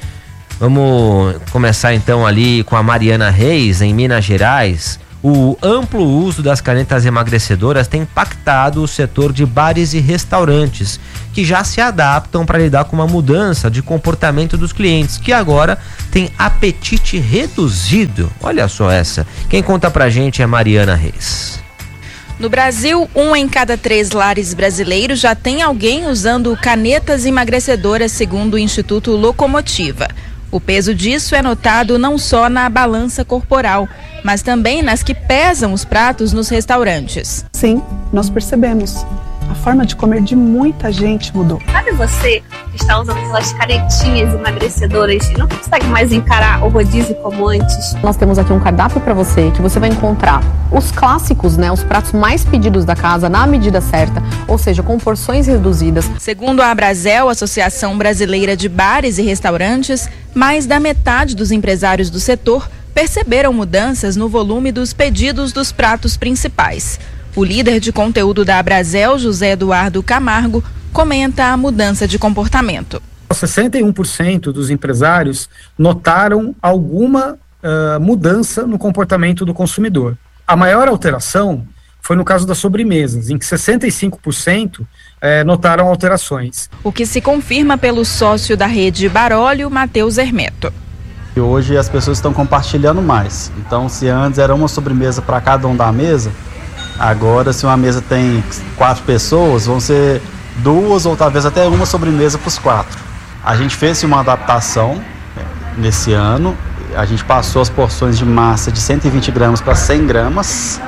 Vamos começar então ali com a Mariana Reis, em Minas Gerais. O amplo uso das canetas emagrecedoras tem impactado o setor de bares e restaurantes, que já se adaptam para lidar com uma mudança de comportamento dos clientes, que agora tem apetite reduzido. Olha só essa. Quem conta pra gente é Mariana Reis. No Brasil, um em cada três lares brasileiros já tem alguém usando canetas emagrecedoras, segundo o Instituto Locomotiva. O peso disso é notado não só na balança corporal, mas também nas que pesam os pratos nos restaurantes. Sim, nós percebemos. A forma de comer de muita gente mudou. Sabe você que está usando aquelas canetinhas emagrecedoras e não consegue mais encarar o rodízio como antes? Nós temos aqui um cardápio para você, que você vai encontrar os clássicos, né, os pratos mais pedidos da casa na medida certa, ou seja, com porções reduzidas. Segundo a Abrazel, Associação Brasileira de Bares e Restaurantes, mais da metade dos empresários do setor perceberam mudanças no volume dos pedidos dos pratos principais. O líder de conteúdo da Abrazel, José Eduardo Camargo, comenta a mudança de comportamento. sessenta e um por cento dos empresários notaram alguma uh, mudança no comportamento do consumidor. A maior alteração foi no caso das sobremesas, em que sessenta e cinco por cento eh, notaram alterações. O que se confirma pelo sócio da rede Barólio, Matheus Hermeto. Hoje as pessoas estão compartilhando mais. Então, se antes era uma sobremesa para cada um da mesa, agora, se uma mesa tem quatro pessoas, vão ser duas ou talvez até uma sobremesa para os quatro. A gente fez uma adaptação nesse ano. A gente passou as porções de massa de cento e vinte gramas para cem gramas,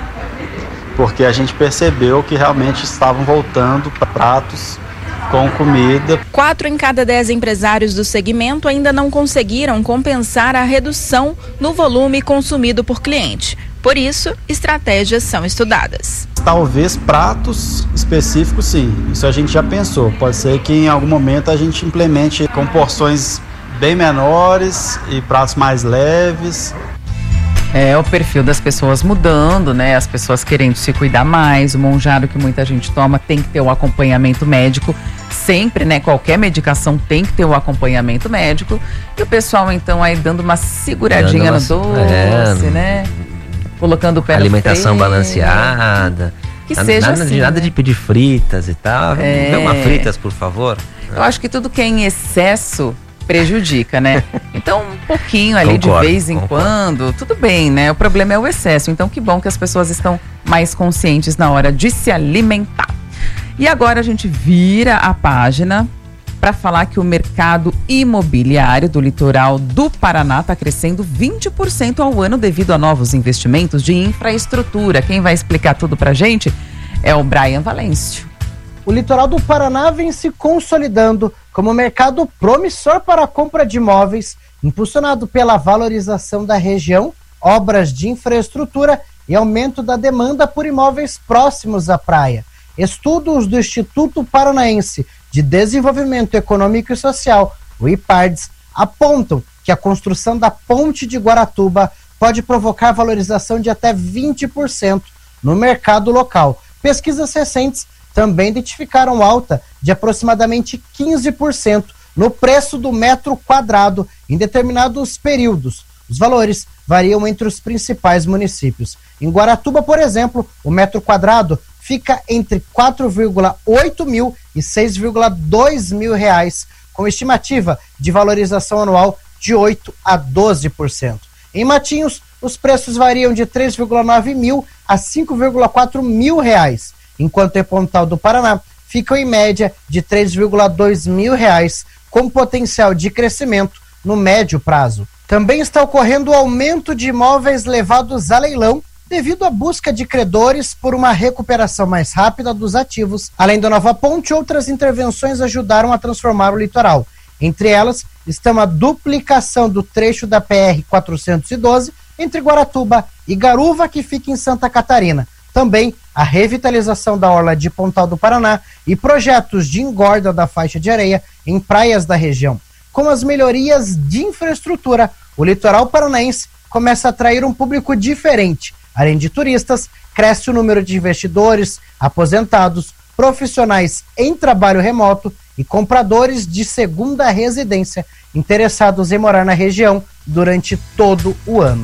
porque a gente percebeu que realmente estavam voltando para pratos com comida. Quatro em cada dez empresários do segmento ainda não conseguiram compensar a redução no volume consumido por cliente. Por isso, estratégias são estudadas. Talvez pratos específicos, sim. Isso a gente já pensou. Pode ser que em algum momento a gente implemente com porções bem menores e pratos mais leves. É, o perfil das pessoas mudando, né? As pessoas querendo se cuidar mais. O monjaro que muita gente toma tem que ter o acompanhamento médico. Sempre, né? Qualquer medicação tem que ter o acompanhamento médico. E o pessoal, então, aí dando uma seguradinha uma, no doce, é, né? Colocando o pé alimentação no balanceada. Que nada, seja nada, assim, de, nada né? de pedir fritas e tal. É. Dê uma fritas, por favor. Eu acho que tudo que é em excesso prejudica, né? Então, um pouquinho ali Concordo, de vez em concordo. quando, tudo bem, né? O problema é o excesso. Então, que bom que as pessoas estão mais conscientes na hora de se alimentar. E agora a gente vira a página para falar que o mercado imobiliário do litoral do Paraná está crescendo vinte por cento ao ano devido a novos investimentos de infraestrutura. Quem vai explicar tudo para a gente é o Brian Valêncio. O litoral do Paraná vem se consolidando como mercado promissor para a compra de imóveis, impulsionado pela valorização da região, obras de infraestrutura e aumento da demanda por imóveis próximos à praia. Estudos do Instituto Paranaense de Desenvolvimento Econômico e Social, o IPARDES, apontam que a construção da Ponte de Guaratuba pode provocar valorização de até vinte por cento no mercado local. Pesquisas recentes também identificaram alta de aproximadamente quinze por cento no preço do metro quadrado em determinados períodos. Os valores variam entre os principais municípios. Em Guaratuba, por exemplo, o metro quadrado fica entre quatro vírgula oito mil e seis vírgula dois mil reais, com estimativa de valorização anual de oito a doze por cento. Em Matinhos, os preços variam de três vírgula nove mil a cinco vírgula quatro mil reais, enquanto em Pontal do Paraná ficam em média de três vírgula dois mil reais, com potencial de crescimento no médio prazo. Também está ocorrendo o aumento de imóveis levados a leilão devido à busca de credores por uma recuperação mais rápida dos ativos. Além da nova ponte, outras intervenções ajudaram a transformar o litoral. Entre elas estão a duplicação do trecho da P R quatrocentos e doze entre Guaratuba e Garuva, que fica em Santa Catarina. Também a revitalização da orla de Pontal do Paraná e projetos de engorda da faixa de areia em praias da região. Com as melhorias de infraestrutura, o litoral paranaense começa a atrair um público diferente. Além de turistas, cresce o número de investidores, aposentados, profissionais em trabalho remoto e compradores de segunda residência interessados em morar na região durante todo o ano.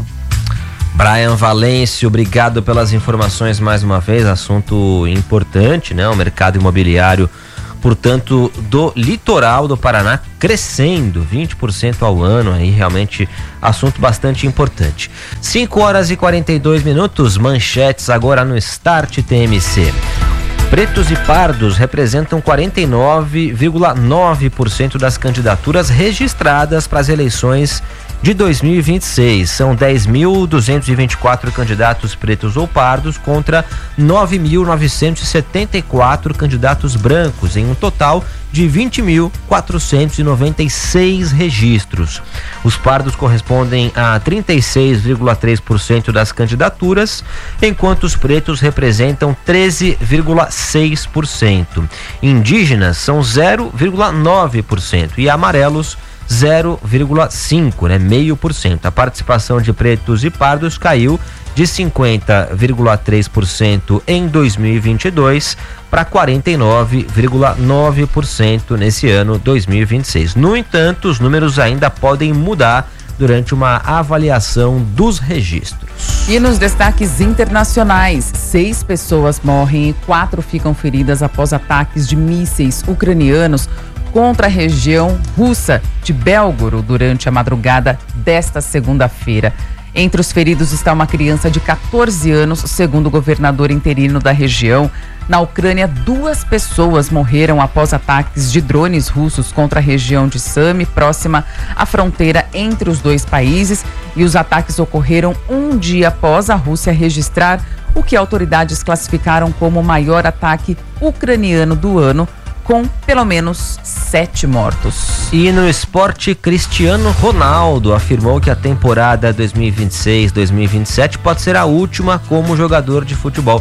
Brian Valêncio, obrigado pelas informações mais uma vez, assunto importante, né? O mercado imobiliário, portanto, do litoral do Paraná crescendo vinte por cento ao ano, aí realmente assunto bastante importante. cinco horas e quarenta e dois minutos, manchetes agora no Start T M C. Pretos e pardos representam quarenta e nove vírgula nove por cento das candidaturas registradas para as eleições de dois mil e vinte e seis. São dez mil duzentos e vinte e quatro candidatos pretos ou pardos contra nove mil novecentos e setenta e quatro candidatos brancos, em um total de vinte mil quatrocentos e noventa e seis registros. Os pardos correspondem a trinta e seis vírgula três por cento das candidaturas, enquanto os pretos representam treze vírgula seis por cento. Indígenas são zero vírgula nove por cento e amarelos zero vírgula cinco por cento, né? meio por cento. A participação de pretos e pardos caiu de cinquenta vírgula três por cento em dois mil e vinte e dois para quarenta e nove vírgula nove por cento nesse ano dois mil e vinte e seis. No entanto, os números ainda podem mudar durante uma avaliação dos registros. E nos destaques internacionais, seis pessoas morrem e quatro ficam feridas após ataques de mísseis ucranianos contra a região russa de Belgorod durante a madrugada desta segunda-feira. Entre os feridos está uma criança de catorze anos, segundo o governador interino da região. Na Ucrânia, duas pessoas morreram após ataques de drones russos contra a região de Sami, próxima à fronteira entre os dois países, e os ataques ocorreram um dia após a Rússia registrar o que autoridades classificaram como o maior ataque ucraniano do ano, com pelo menos sete mortos. E no esporte, Cristiano Ronaldo afirmou que a temporada dois mil e vinte e seis dois mil e vinte e sete pode ser a última como jogador de futebol.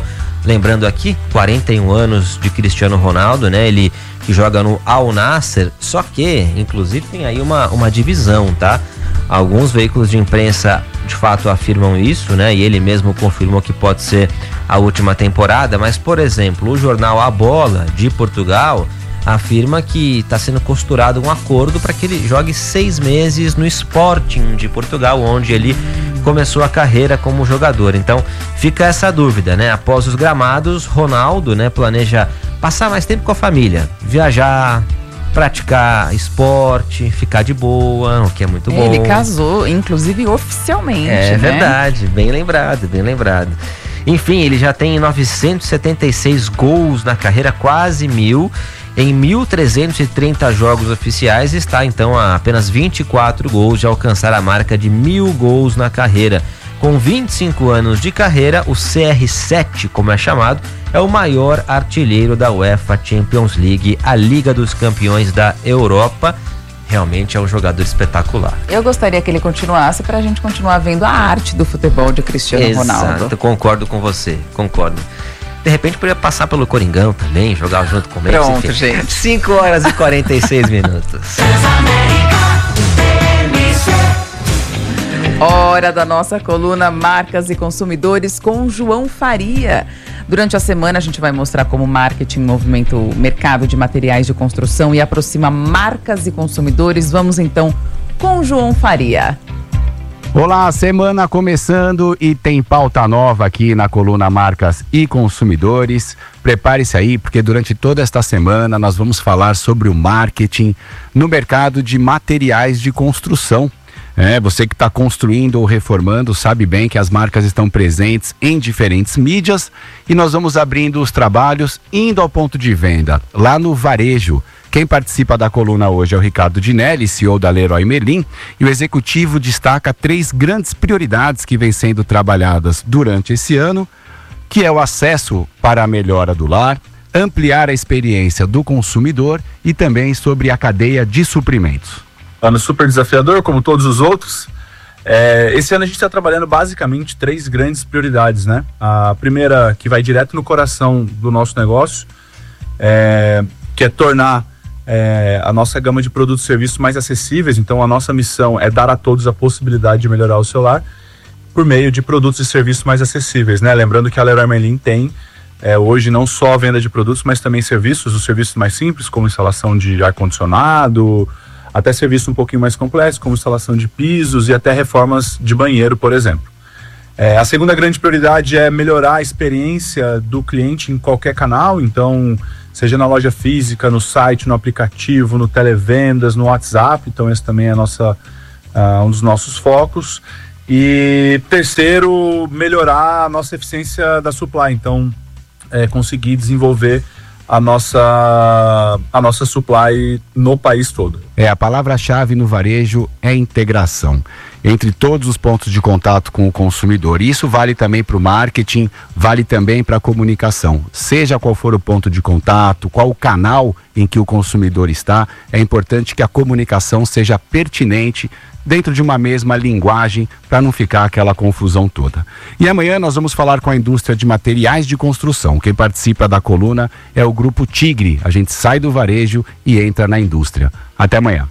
Lembrando aqui, quarenta e um anos de Cristiano Ronaldo, né? Ele que joga no Al Nassr, só que, inclusive, tem aí uma, uma divisão, tá? Alguns veículos de imprensa de fato afirmam isso, né? E ele mesmo confirmou que pode ser a última temporada, mas, por exemplo, o jornal A Bola de Portugal afirma que está sendo costurado um acordo para que ele jogue seis meses no Sporting de Portugal, onde ele começou a carreira como jogador. Então fica essa dúvida, né? Após os gramados, Ronaldo, né, planeja passar mais tempo com a família, viajar, praticar esporte, ficar de boa, o que é muito bom. Ele casou, inclusive oficialmente, É né? verdade, bem lembrado, bem lembrado. Enfim, ele já tem novecentos e setenta e seis gols na carreira, quase mil. Em mil trezentos e trinta jogos oficiais, está então a apenas vinte e quatro gols de alcançar a marca de mil gols na carreira. Com vinte e cinco anos de carreira, o C R sete, como é chamado, é o maior artilheiro da UEFA Champions League, a Liga dos Campeões da Europa. Realmente é um jogador espetacular. Eu gostaria que ele continuasse para a gente continuar vendo a arte do futebol de Cristiano Exato, Ronaldo. Concordo com você, concordo. De repente poderia passar pelo Coringão também, jogar junto com o Messi. Pronto, gente. cinco horas e quarenta e seis minutos. Hora da nossa coluna Marcas e Consumidores com João Faria. Durante a semana a gente vai mostrar como o marketing movimenta o mercado de materiais de construção e aproxima marcas e consumidores. Vamos então com o João Faria. Olá, semana começando e tem pauta nova aqui na coluna Marcas e Consumidores. Prepare-se aí, porque durante toda esta semana nós vamos falar sobre o marketing no mercado de materiais de construção. É, você que está construindo ou reformando sabe bem que as marcas estão presentes em diferentes mídias e nós vamos abrindo os trabalhos indo ao ponto de venda, lá no varejo. Quem participa da coluna hoje é o Ricardo Dinelli, C E O da Leroy Merlin, e o executivo destaca três grandes prioridades que vêm sendo trabalhadas durante esse ano, que é o acesso para a melhora do lar, ampliar a experiência do consumidor e também sobre a cadeia de suprimentos. Ano super desafiador, como todos os outros. É, esse ano a gente está trabalhando basicamente três grandes prioridades, né? A primeira, que vai direto no coração do nosso negócio, é, que é tornar é, a nossa gama de produtos e serviços mais acessíveis. Então a nossa missão é dar a todos a possibilidade de melhorar o seu lar por meio de produtos e serviços mais acessíveis, né? Lembrando que a Leroy Merlin tem é, hoje não só a venda de produtos, mas também serviços, os serviços mais simples, como instalação de ar-condicionado, até serviço um pouquinho mais complexo, como instalação de pisos e até reformas de banheiro, por exemplo. É, a segunda grande prioridade é melhorar a experiência do cliente em qualquer canal, então, seja na loja física, no site, no aplicativo, no televendas, no WhatsApp, então esse também é a nossa, uh, um dos nossos focos. E terceiro, melhorar a nossa eficiência da supply, então, é, conseguir desenvolver a nossa, a nossa supply no país todo. É, a palavra-chave no varejo é integração entre todos os pontos de contato com o consumidor. Isso vale também para o marketing, vale também para a comunicação. Seja qual for o ponto de contato, qual o canal em que o consumidor está, é importante que a comunicação seja pertinente dentro de uma mesma linguagem para não ficar aquela confusão toda. E amanhã nós vamos falar com a indústria de materiais de construção. Quem participa da coluna é o Grupo Tigre. A gente sai do varejo e entra na indústria. Até amanhã.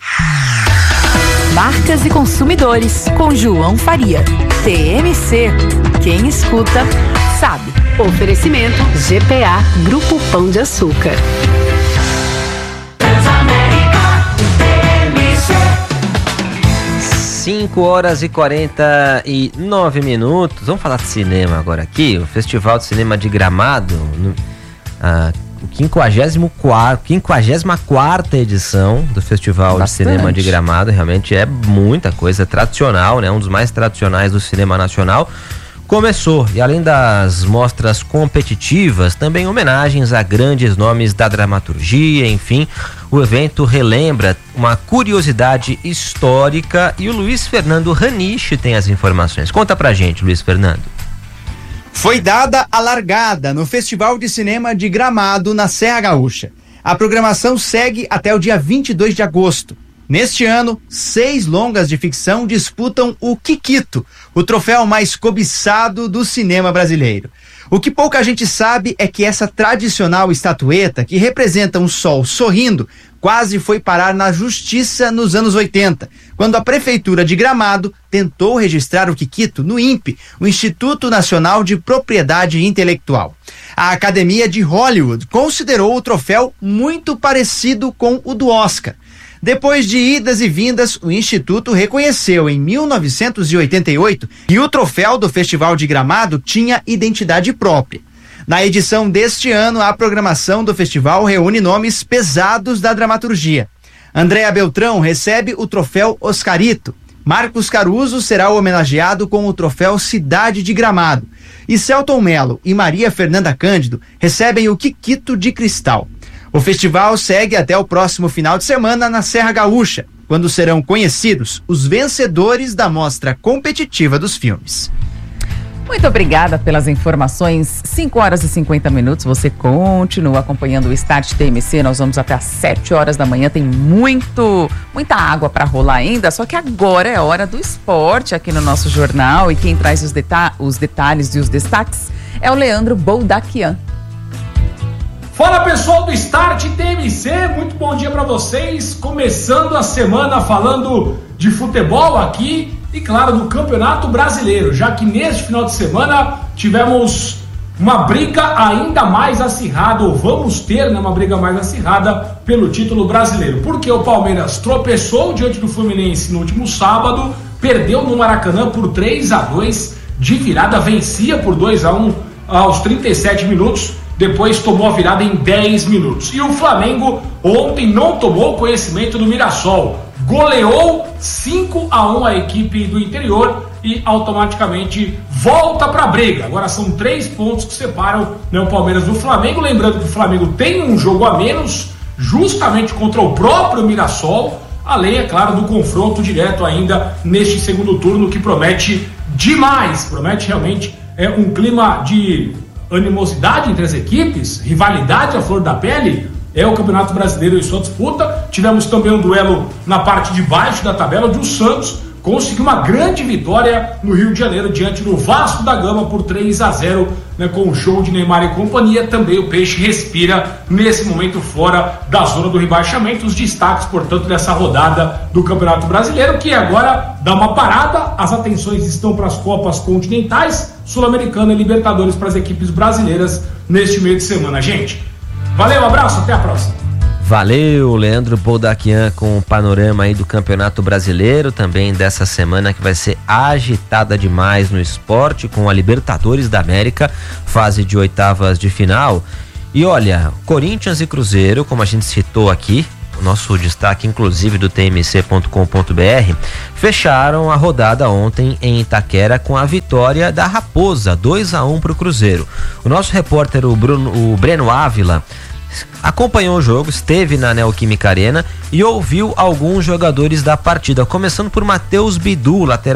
Marcas e Consumidores, com João Faria. T M C. Quem escuta, sabe. Oferecimento G P A, Grupo Pão de Açúcar. cinco horas e quarenta e nove minutos. Vamos falar de cinema agora aqui. O Festival de Cinema de Gramado, no, a quinquagésima quarta edição do Festival Bastante. de Cinema de Gramado. Realmente é muita coisa, tradicional, né? Um dos mais tradicionais do cinema nacional. Começou, e além das mostras competitivas, também homenagens a grandes nomes da dramaturgia, enfim, o evento relembra uma curiosidade histórica e o Luiz Fernando Raniche tem as informações. Conta pra gente, Luiz Fernando. Foi dada a largada no Festival de Cinema de Gramado, na Serra Gaúcha. A programação segue até o dia vinte e dois de agosto. Neste ano, seis longas de ficção disputam o Kikito, o troféu mais cobiçado do cinema brasileiro. O que pouca gente sabe é que essa tradicional estatueta, que representa um sol sorrindo, quase foi parar na justiça nos anos oitenta, quando a Prefeitura de Gramado tentou registrar o Kikito no I N P, o Instituto Nacional de Propriedade Intelectual. A Academia de Hollywood considerou o troféu muito parecido com o do Oscar. Depois de idas e vindas, o Instituto reconheceu em mil novecentos e oitenta e oito que o troféu do Festival de Gramado tinha identidade própria. Na edição deste ano, a programação do festival reúne nomes pesados da dramaturgia. Andréa Beltrão recebe o troféu Oscarito. Marcos Caruso será homenageado com o troféu Cidade de Gramado. E Celton Mello e Maria Fernanda Cândido recebem o Kikito de Cristal. O festival segue até o próximo final de semana na Serra Gaúcha, quando serão conhecidos os vencedores da mostra competitiva dos filmes. Muito obrigada pelas informações. cinco horas e cinquenta minutos. Você continua acompanhando o Start T M C. Nós vamos até às sete horas da manhã. Tem muito, muita água para rolar ainda. Só que agora é hora do esporte aqui no nosso jornal. E quem traz os, deta- os detalhes e os destaques é o Leandro Boldaquian. Fala pessoal do Start T M C, muito bom dia para vocês. Começando a semana falando de futebol aqui e claro do Campeonato Brasileiro, já que neste final de semana tivemos uma briga ainda mais acirrada, ou vamos ter né, uma briga mais acirrada pelo título brasileiro, porque o Palmeiras tropeçou diante do Fluminense no último sábado, perdeu no Maracanã por três a dois, de virada vencia por dois a um aos trinta e sete minutos, depois tomou a virada em dez minutos. E o Flamengo ontem não tomou conhecimento do Mirassol, goleou cinco a um a equipe do interior e automaticamente volta para a briga. Agora são três pontos que separam né, o Palmeiras do Flamengo. Lembrando que o Flamengo tem um jogo a menos, justamente contra o próprio Mirassol, além, é claro, do confronto direto ainda neste segundo turno, que promete demais, promete realmente é, um clima de animosidade entre as equipes, rivalidade à flor da pele. É o Campeonato Brasileiro em sua disputa. Tivemos também um duelo na parte de baixo da tabela, onde o Santos conseguiu uma grande vitória no Rio de Janeiro diante do Vasco da Gama por três a zero, né, com o show de Neymar e companhia. Também o Peixe respira nesse momento fora da zona do rebaixamento. Os destaques, portanto, dessa rodada do Campeonato Brasileiro, que agora dá uma parada. As atenções estão para as Copas Continentais, Sul-Americana e Libertadores para as equipes brasileiras neste meio de semana, gente. Valeu, um abraço, até a próxima. Valeu, Leandro Boldaquian, com o panorama aí do Campeonato Brasileiro, também dessa semana que vai ser agitada demais no esporte, com a Libertadores da América, fase de oitavas de final. E olha, Corinthians e Cruzeiro, como a gente citou aqui, o nosso destaque inclusive do T M C ponto com ponto B R, fecharam a rodada ontem em Itaquera com a vitória da Raposa, dois a um para o Cruzeiro. O nosso repórter, o, Bruno, o Breno Ávila, acompanhou o jogo, esteve na Neoquímica Arena e ouviu alguns jogadores da partida, começando por Matheus Bidu, lateral